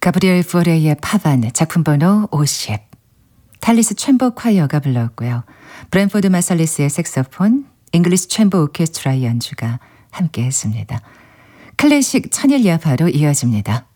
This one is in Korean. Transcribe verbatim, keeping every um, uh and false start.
가브리엘 포레의 파반 작품 번호 오십. 탈리스 챔버 콰이어가 불렀고요. 브랜포드 마살리스의 색소폰, 잉글리시 챔버 오케스트라의 연주가 함께했습니다. 클래식 천일야파로 이어집니다.